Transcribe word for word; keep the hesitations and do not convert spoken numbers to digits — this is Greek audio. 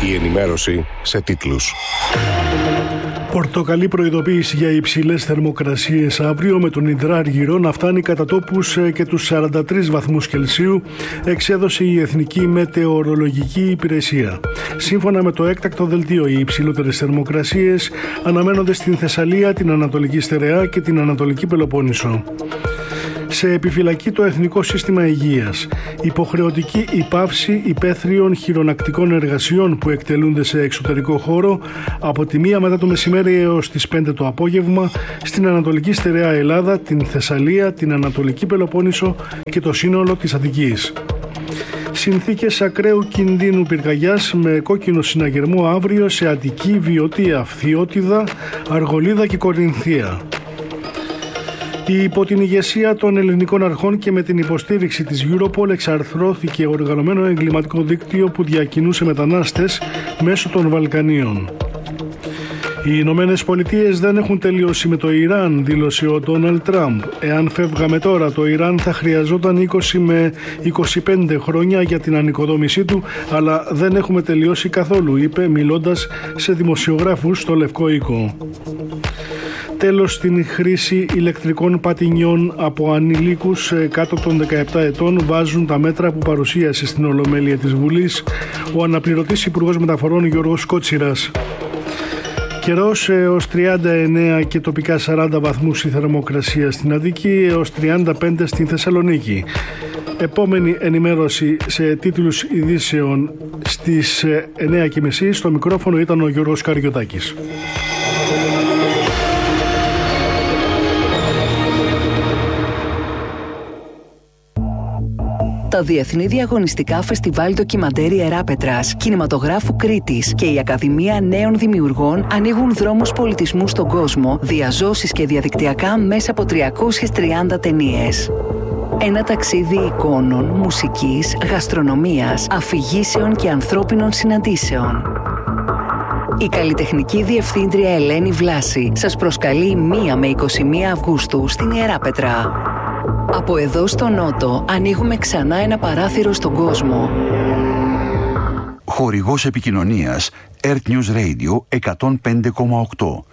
Η ενημέρωση σε τίτλους. Πορτοκαλί προειδοποίηση για υψηλές θερμοκρασίες αύριο, με τον υδράργυρο να φτάνει κατά τόπους και τους σαράντα τρεις βαθμούς Κελσίου, εξέδωσε η Εθνική Μετεωρολογική Υπηρεσία. Σύμφωνα με το έκτακτο δελτίο, οι υψηλότερες θερμοκρασίες αναμένονται στην Θεσσαλία, την Ανατολική Στερεά και την Ανατολική Πελοπόννησο. Σε επιφυλακή το Εθνικό Σύστημα Υγείας. Υποχρεωτική υπαύση υπαίθριων χειρονακτικών εργασιών που εκτελούνται σε εξωτερικό χώρο από τη μία μετά το μεσημέρι έως τις πέντε το απόγευμα στην Ανατολική Στερεά Ελλάδα, την Θεσσαλία, την Ανατολική Πελοπόννησο και το σύνολο της Αττικής. Συνθήκες ακραίου κινδύνου πυρκαγιάς με κόκκινο συναγερμό αύριο σε Αττική, Βιωτία, Φθιώτιδα, Αργολίδα και Κορινθία. Υπό την ηγεσία των ελληνικών αρχών και με την υποστήριξη της Europol εξαρθρώθηκε οργανωμένο εγκληματικό δίκτυο που διακινούσε μετανάστες μέσω των Βαλκανίων. Οι Ηνωμένες Πολιτείες δεν έχουν τελειώσει με το Ιράν, δήλωσε ο Ντόναλντ Τραμπ. Εάν φεύγαμε τώρα, το Ιράν θα χρειαζόταν είκοσι με είκοσι πέντε χρόνια για την ανοικοδόμησή του, αλλά δεν έχουμε τελειώσει καθόλου, είπε μιλώντας σε δημοσιογράφους στο Λευκό Οίκο. Τέλος στην χρήση ηλεκτρικών πατινιών από ανηλίκους κάτω των δεκαεπτά ετών, βάζουν τα μέτρα που παρουσίασε στην Ολομέλεια της Βουλής ο αναπληρωτής Υπουργός Μεταφορών Γιώργος Κότσιρας. Καιρός έως τριάντα εννέα και τοπικά σαράντα βαθμούς η θερμοκρασία στην Αττική, έως τριάντα πέντε στην Θεσσαλονίκη. Επόμενη ενημέρωση σε τίτλους ειδήσεων στις εννέα και μισή. Στο μικρόφωνο ήταν ο Γιώργος Καριωτάκης. Τα Διεθνή Διαγωνιστικά Φεστιβάλ Ντοκιμαντέρ Ιεράπετρας, Κινηματογράφου Κρήτης και η Ακαδημία Νέων Δημιουργών ανοίγουν δρόμους πολιτισμού στον κόσμο, διαζώσεις και διαδικτυακά μέσα από τριακόσιες τριάντα ταινίες. Ένα ταξίδι εικόνων, μουσικής, γαστρονομίας, αφηγήσεων και ανθρώπινων συναντήσεων. Η καλλιτεχνική διευθύντρια Ελένη Βλάση σας προσκαλεί μία με είκοσι μία Αυγούστου στην Ιεράπετρα. Από εδώ στο Νότο ανοίγουμε ξανά ένα παράθυρο στον κόσμο. Χορηγός επικοινωνίας Earth News Radio εκατόν πέντε κόμμα οκτώ.